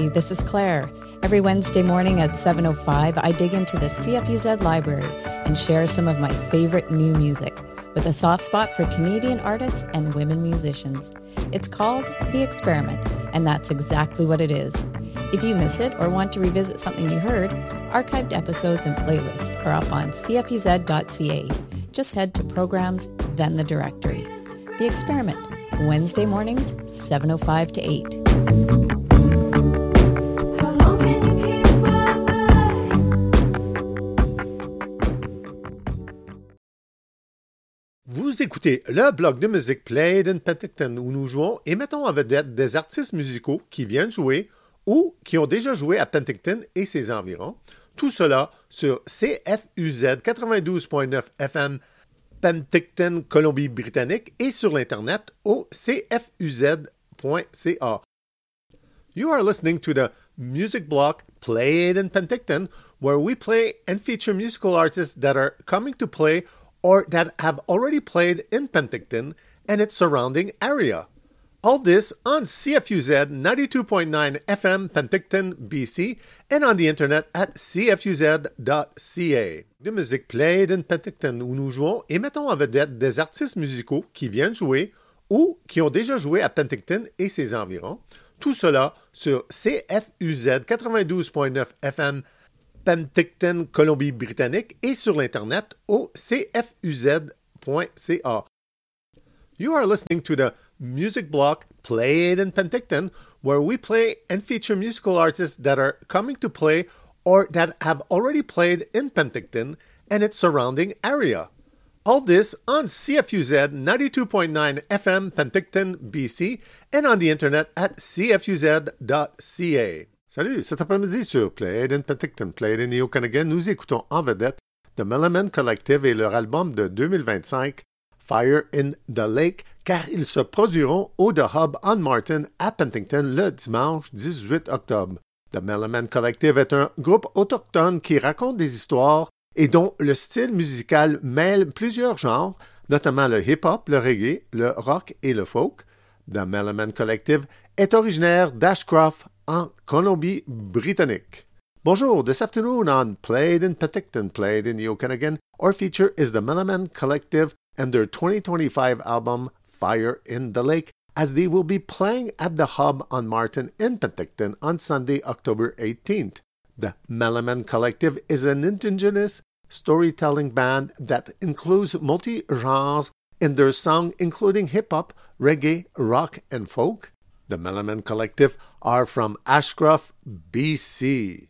Hi, this is Claire. Every Wednesday morning at 7:05, I dig into the CFUZ library and share some of my favorite new music with a soft spot for Canadian artists and women musicians. It's called The Experiment, and that's exactly what it is. If you miss it or want to revisit something you heard, archived episodes and playlists are up on cfuz.ca. Just head to Programs, then the directory. The Experiment, Wednesday mornings, 7:05 to 8. Vous écoutez le blog de musique Played in Penticton où nous jouons et mettons en vedette des artistes musicaux qui viennent jouer ou qui ont déjà joué à Penticton et ses environs. Tout cela sur CFUZ 92.9 FM Penticton, Colombie-Britannique et sur l'Internet au cfuz.ca. You are listening to the music block Played in Penticton, where we play and feature musical artists that are coming to play or that have already played in Penticton and its surrounding area. All this on CFUZ 92.9 FM Penticton, BC, and on the internet at cfuz.ca. De musique Played in Penticton où nous jouons et mettons en vedette des artistes musicaux qui viennent jouer ou qui ont déjà joué à Penticton et ses environs. Tout cela sur CFUZ 92.9 FM Penticton, Colombie-Britannique et sur l'Internet au cfuz.ca. You are listening to the music block Played in Penticton, where we play and feature musical artists that are coming to play or that have already played in Penticton and its surrounding area. All this on CFUZ 92.9 FM Penticton, BC, and on the internet at cfuz.ca. Salut, cet après-midi sur Played in Penticton, Played in Okanagan, nous écoutons en vedette The Melaman Collective et leur album de 2025, Fire in the Lake, car ils se produiront au The Hub on Martin à Penticton le dimanche 18 octobre. The Melaman Collective est un groupe autochtone qui raconte des histoires et dont le style musical mêle plusieurs genres, notamment le hip-hop, le reggae, le rock et le folk. The Melaman Collective est originaire d'Ashcroft, en Colombie-Britannique. Bonjour, this afternoon on Played in Penticton, Played in Okanagan, our feature is the Melaman Collective and their 2025 album Fire in the Lake, as they will be playing at the Hub on Martin in Penticton on Sunday, October 18th. The Melaman Collective is an indigenous storytelling band that includes multi-genres in their song, including hip-hop, reggae, rock, and folk. The Melaman Collective are from Ashcroft, BC.